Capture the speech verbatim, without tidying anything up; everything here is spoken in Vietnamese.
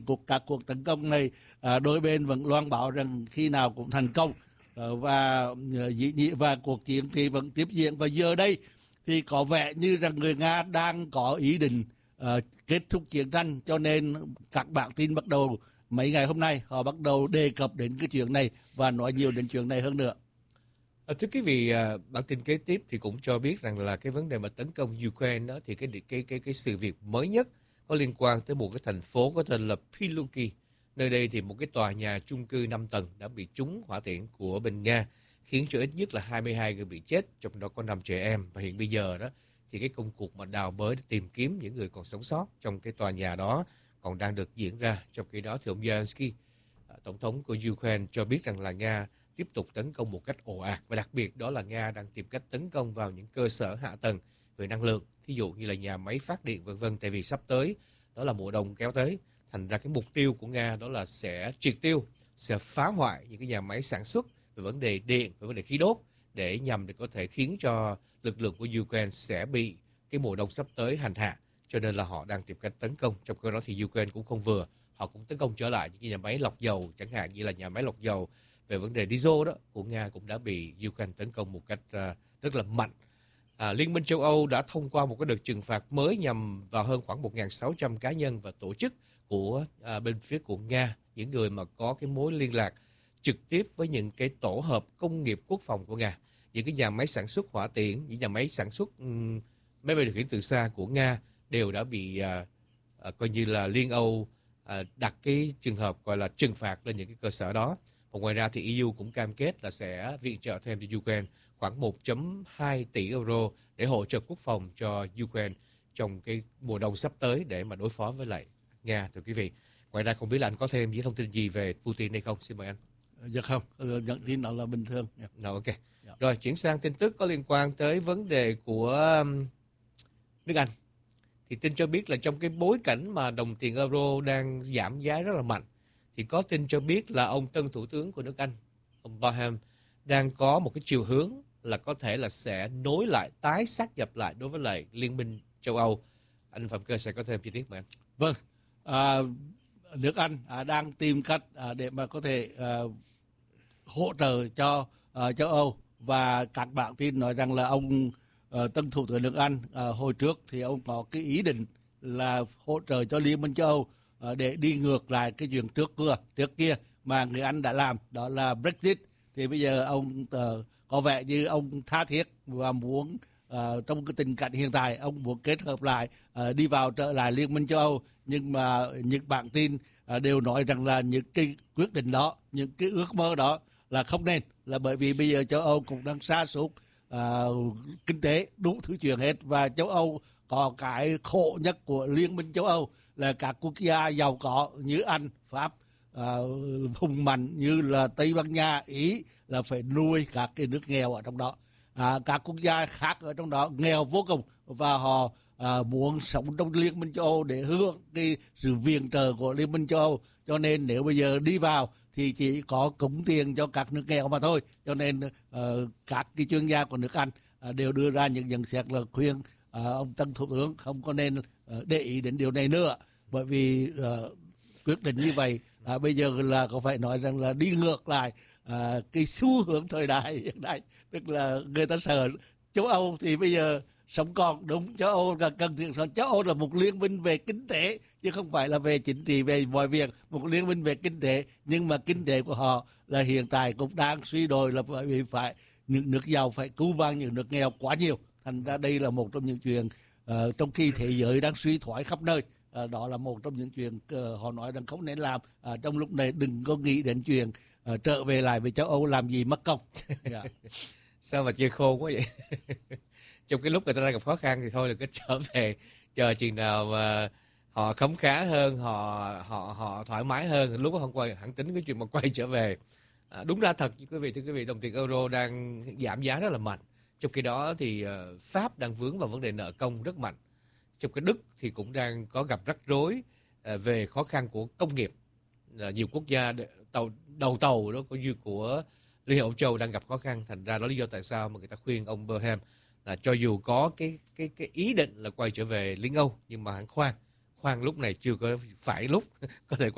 cuộc các cuộc tấn công này à, đôi bên vẫn loan báo rằng khi nào cũng thành công, à, và và cuộc chiến thì vẫn tiếp diễn. Và giờ đây thì có vẻ như rằng người Nga đang có ý định uh, kết thúc chiến tranh, cho nên các bản tin bắt đầu mấy ngày hôm nay họ bắt đầu đề cập đến cái chuyện này và nói nhiều đến chuyện này hơn nữa. À, thưa quý vị, à, bản tin kế tiếp thì cũng cho biết rằng là cái vấn đề mà tấn công Ukraine đó, thì cái cái cái cái sự việc mới nhất có liên quan tới một cái thành phố có tên là Piluki. Nơi đây thì một cái tòa nhà chung cư năm tầng đã bị trúng hỏa tiễn của bên Nga, khiến cho ít nhất là hai mươi hai người bị chết, trong đó có năm trẻ em. Và hiện bây giờ đó thì cái công cuộc mà đào bới để tìm kiếm những người còn sống sót trong cái tòa nhà đó còn đang được diễn ra. Trong khi đó thì ông Zelensky, tổng thống của Ukraine, cho biết rằng là Nga tiếp tục tấn công một cách ồ ạt, và đặc biệt đó là Nga đang tìm cách tấn công vào những cơ sở hạ tầng về năng lượng, thí dụ như là nhà máy phát điện vân vân. Tại vì sắp tới đó là mùa đông kéo tới, thành ra cái mục tiêu của Nga đó là sẽ triệt tiêu, sẽ phá hoại những cái nhà máy sản xuất về vấn đề điện, về vấn đề khí đốt, để nhằm để có thể khiến cho lực lượng của Ukraine sẽ bị cái mùa đông sắp tới hành hạ. Cho nên là họ đang tìm cách tấn công. Trong khi đó thì Ukraine cũng không vừa, họ cũng tấn công trở lại những cái nhà máy lọc dầu, chẳng hạn như là nhà máy lọc dầu về vấn đề diesel đó của Nga cũng đã bị Ukraine tấn công một cách uh, rất là mạnh. À, Liên minh châu Âu đã thông qua một cái đợt trừng phạt mới nhằm vào hơn khoảng một nghìn sáu trăm cá nhân và tổ chức của à, bên phía của Nga, những người mà có cái mối liên lạc trực tiếp với những cái tổ hợp công nghiệp quốc phòng của Nga, những cái nhà máy sản xuất hỏa tiễn, những nhà máy sản xuất um, máy bay điều khiển từ xa của Nga đều đã bị à, à, coi như là Liên Âu à, đặt cái trường hợp gọi là trừng phạt lên những cái cơ sở đó. Và ngoài ra thì e u cũng cam kết là sẽ viện trợ thêm cho Ukraine khoảng một phẩy hai tỷ euro để hỗ trợ quốc phòng cho Ukraine trong cái mùa đông sắp tới để mà đối phó với lại Nga, thưa quý vị. Ngoài ra không biết là anh có thêm những thông tin gì về Putin hay không? Xin mời anh. Dạ không, nhận tin đó là bình thường. Rồi, ok. Dạ. Rồi, chuyển sang tin tức có liên quan tới vấn đề của nước Anh. Thì tin cho biết là trong cái bối cảnh mà đồng tiền euro đang giảm giá rất là mạnh, thì có tin cho biết là ông tân thủ tướng của nước Anh, ông Barham, đang có một cái chiều hướng là có thể là sẽ nối lại, tái sát nhập lại đối với lại Liên minh châu Âu. Anh Phạm Cơ sẽ có thêm chi tiết mà anh. Vâng, à, nước Anh à, đang tìm cách à, để mà có thể à, hỗ trợ cho à, châu Âu, và các bản tin nói rằng là ông à, tân thủ tướng nước Anh à, hồi trước thì ông có cái ý định là hỗ trợ cho Liên minh châu Âu à, để đi ngược lại cái chuyện trước kia trước kia mà người Anh đã làm, đó là Brexit. Thì bây giờ ông uh, có vẻ như ông tha thiết và muốn uh, trong cái tình cảnh hiện tại ông muốn kết hợp lại, uh, đi vào trở lại Liên minh châu Âu. Nhưng mà những bản tin uh, đều nói rằng là những cái quyết định đó, những cái ước mơ đó là không nên, là bởi vì bây giờ châu Âu cũng đang sa sút uh, kinh tế, đủ thứ chuyện hết. Và châu Âu có cái khổ nhất của Liên minh châu Âu là các quốc gia giàu có như Anh, Pháp, Uh, hùng mạnh như là Tây Ban Nha, Ý là phải nuôi các cái nước nghèo ở trong đó. À, các quốc gia khác ở trong đó nghèo vô cùng, và họ à, muốn sống trong Liên minh châu Âu để hưởng cái sự viện trợ của Liên minh châu Âu. Cho nên nếu bây giờ đi vào thì chỉ có cống tiền cho các nước nghèo mà thôi. Cho nên uh, các cái chuyên gia của nước Anh uh, đều đưa ra những nhận xét là khuyên uh, ông tân thủ tướng không có nên uh, để ý đến điều này nữa, bởi vì uh, quyết định như vậy à, bây giờ là có phải nói rằng là đi ngược lại à, cái xu hướng thời đại hiện nay. Tức là người ta sợ châu Âu thì bây giờ sống còn đúng, châu Âu là cần thiết, châu Âu là một liên minh về kinh tế chứ không phải là về chính trị, về mọi việc, một liên minh về kinh tế. Nhưng mà kinh tế của họ là hiện tại cũng đang suy đồi, là bởi vì phải những nước giàu phải cứu vãn những nước nghèo quá nhiều. Thành ra đây là một trong những chuyện uh, trong khi thế giới đang suy thoái khắp nơi. À, đó là một trong những chuyện uh, họ nói rằng không nên làm. À, trong lúc này đừng có nghĩ đến chuyện uh, trở về lại với châu Âu làm gì mất công. Yeah. Sao mà chơi khôn quá vậy? Trong cái lúc người ta đang gặp khó khăn thì thôi là cứ trở về, chờ chừng nào mà họ khấm khá hơn, họ họ họ thoải mái hơn, lúc đó không quay hẳn tính cái chuyện mà quay trở về. À, đúng ra thật, quý vị thưa quý vị, đồng tiền euro đang giảm giá rất là mạnh. Trong khi đó thì uh, Pháp đang vướng vào vấn đề nợ công rất mạnh. Trong cái Đức thì cũng đang có gặp rắc rối về khó khăn của công nghiệp. Nhiều quốc gia tàu, đầu tàu đó như của Liên hiệp Âu Châu đang gặp khó khăn. Thành ra đó lý do tại sao mà người ta khuyên ông Barham là cho dù có cái cái cái ý định là quay trở về Liên Âu, nhưng mà hẳn khoan, khoan lúc này chưa có phải lúc có thể quay